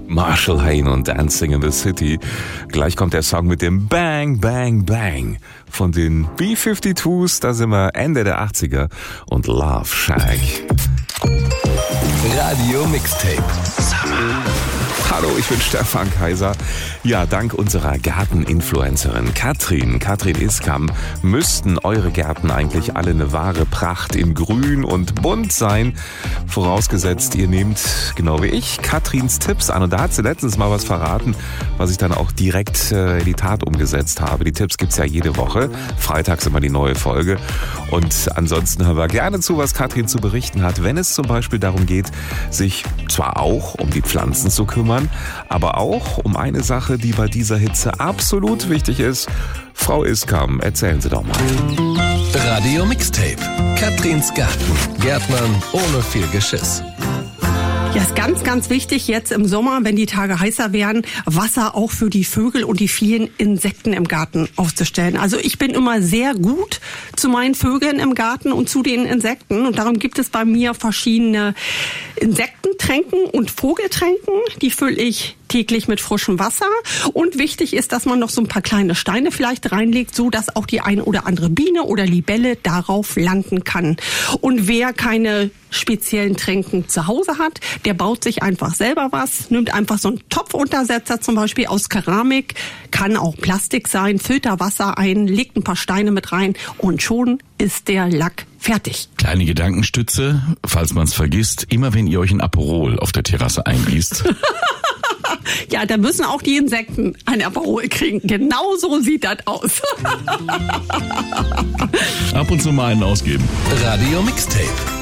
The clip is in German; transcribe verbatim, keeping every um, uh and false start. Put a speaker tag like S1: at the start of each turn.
S1: Marshall Hayne und Dancing in the City. Gleich kommt der Song mit dem Bang, Bang, Bang von den B zweiundfünfzig. Da sind wir Ende der achtziger und Love Shack.
S2: Radio Mixtape.
S1: Summer. Hallo, ich bin Stefan Kaiser. Ja, dank unserer Garteninfluencerin Katrin, Katrin Iskam, müssten eure Gärten eigentlich alle eine wahre Pracht in Grün und Bunt sein. Vorausgesetzt, ihr nehmt, genau wie ich, Katrins Tipps an. Und da hat sie letztens mal was verraten, was ich dann auch direkt äh, in die Tat umgesetzt habe. Die Tipps gibt's ja jede Woche. Freitags immer die neue Folge. Und ansonsten hören wir gerne zu, was Katrin zu berichten hat, wenn es zum Beispiel darum geht, sich zwar auch um die Pflanzen zu kümmern, aber auch um eine Sache, die bei dieser Hitze absolut wichtig ist. Frau Iskam, erzählen Sie doch mal.
S2: Radio Mixtape. Katrins Garten. Gärtnern ohne viel Geschiss.
S3: Ja, ist ganz, ganz wichtig jetzt im Sommer, wenn die Tage heißer werden, Wasser auch für die Vögel und die vielen Insekten im Garten aufzustellen. Also ich bin immer sehr gut zu meinen Vögeln im Garten und zu den Insekten. Und darum gibt es bei mir verschiedene Insektentränken und Vogeltränken. Die fülle ich täglich mit frischem Wasser. Und wichtig ist, dass man noch so ein paar kleine Steine vielleicht reinlegt, so dass auch die eine oder andere Biene oder Libelle darauf landen kann. Und wer keine speziellen Tränken zu Hause hat, der baut sich einfach selber was, nimmt einfach so einen Topfuntersetzer zum Beispiel aus Keramik, kann auch Plastik sein, füllt da Wasser ein, legt ein paar Steine mit rein und schon ist der Lack fertig.
S4: Kleine Gedankenstütze, falls man es vergisst, immer wenn ihr euch ein Aperol auf der Terrasse eingießt.
S3: Ja, da müssen auch die Insekten ein Aperol kriegen. Genau so sieht das aus.
S4: Ab und zu mal einen ausgeben.
S2: Radio Mixtape.